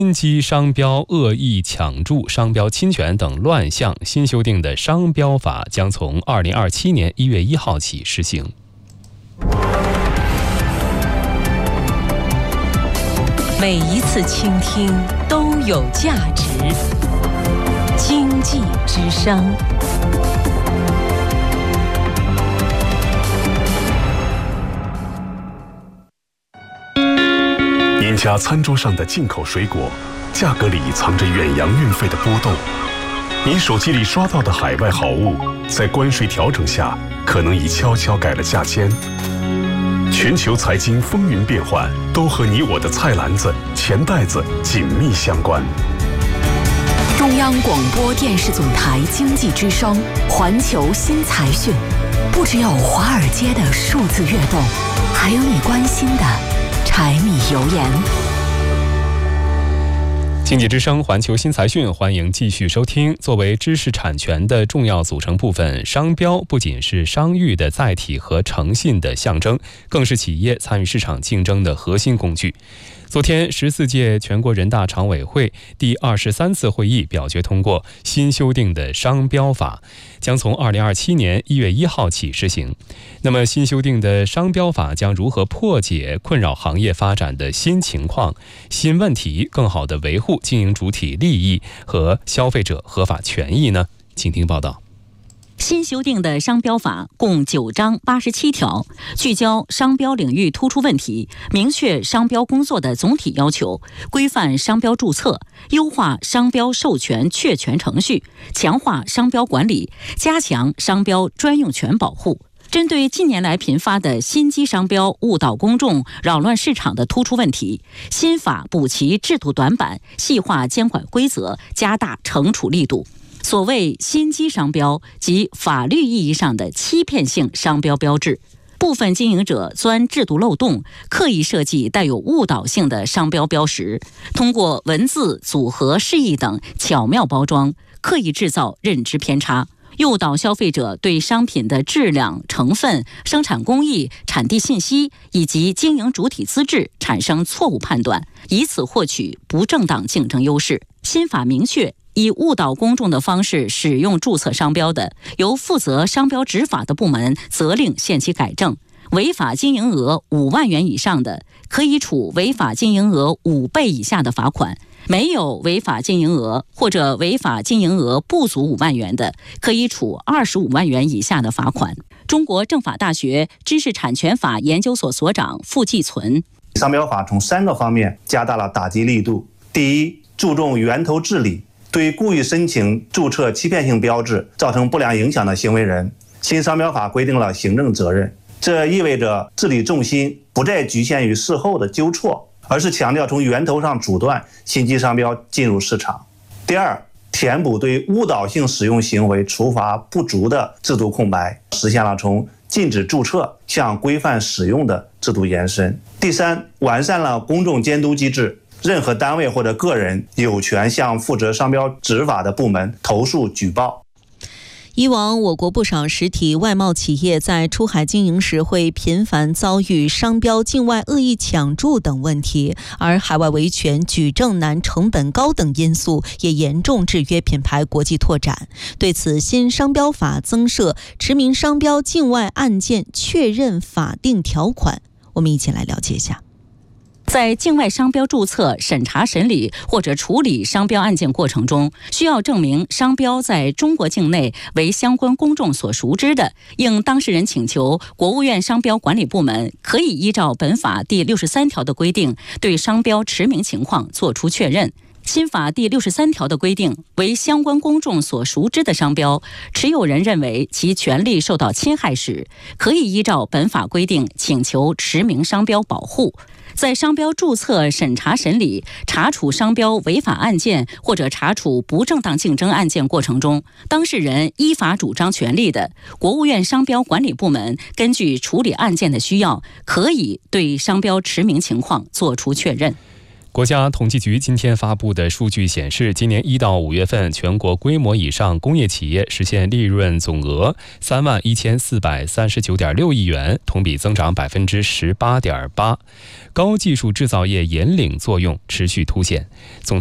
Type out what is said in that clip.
心机商标、恶意抢注、商标侵权等乱象，新修订的商标法将从2027年1月1号起施行。 每一次倾听都有价值。经济之声。 您家餐桌上的进口水果，价格里藏着远洋运费的波动；您手机里刷到的海外好物，在关税调整下，可能已悄悄改了价签。全球财经风云变幻，都和你我的菜篮子、钱袋子紧密相关。 中央广播电视总台经济之声，环球新财讯，不只有华尔街的数字跃动，还有你关心的柴米油盐。 经济之声环球新财讯，欢迎继续收听。作为知识产权的重要组成部分，商标不仅是商誉的载体和诚信的象征，更是企业参与市场竞争的核心工具。昨天，14届全国人大常委会第23次会议表决通过新修订的商标法，将从2027年1月1号起施行。那么，新修订的商标法将如何破解困扰行业发展的新情况、新问题，更好地维护经营主体利益和消费者合法权益呢？请听报道。 新修订的商标法共9章87条，聚焦商标领域突出问题，明确商标工作的总体要求，规范商标注册，优化商标授权确权程序，强化商标管理，加强商标专用权保护。针对近年来频发的心机商标误导公众、扰乱市场的突出问题，新法补齐制度短板，细化监管规则，加大惩处力度。所谓心机商标，即法律意义上的欺骗性商标标志。部分经营者钻制度漏洞，刻意设计带有误导性的商标标识，通过文字组合、释义等巧妙包装，刻意制造认知偏差，诱导消费者对商品的质量、成分、生产工艺、产地信息以及经营主体资质产生错误判断，以此获取不正当竞争优势。新法明确，以误导公众的方式使用注册商标的，由负责商标执法的部门责令限期改正；违法经营额5万元以上的，可以处违法经营额5倍以下的罚款；没有违法经营额或者违法经营额不足5万元的，可以处25万元以下的罚款。中国政法大学知识产权法研究所所长傅继存： 商标法从3个方面加大了打击力度。第一，注重源头治理，对故意申请注册欺骗性标志造成不良影响的行为人，新商标法规定了行政责任。这意味着治理重心不再局限于事后的纠错，而是强调从源头上阻断心机商标进入市场。第二，填补对误导性使用行为处罚不足的制度空白，实现了从禁止注册向规范使用的制度延伸。第三，完善了公众监督机制，任何单位或者个人有权向负责商标执法的部门投诉举报。 以往我国不少实体外贸企业在出海经营时会频繁遭遇商标境外恶意抢注等问题，而海外维权、举证难、成本高等因素也严重制约品牌国际拓展。对此，新商标法增设驰名商标境外案件确认法定条款，我们一起来了解一下。 在境外商标注册、审查审理或者处理商标案件过程中，需要证明商标在中国境内为相关公众所熟知的，应当事人请求，国务院商标管理部门可以依照本法第63条的规定，对商标驰名情况作出确认。新法第63条的规定，为相关公众所熟知的商标，持有人认为其权利受到侵害时，可以依照本法规定请求驰名商标保护。在商标注册、审查审理、查处商标违法案件或者查处不正当竞争案件过程中，当事人依法主张权利的，国务院商标管理部门根据处理案件的需要，可以对商标驰名情况作出确认。 国家统计局今天发布的数据显示，今年1到5月份，全国规模以上工业企业实现利润总额31439.6亿元，同比增长18.8%，高技术制造业引领作用持续凸显。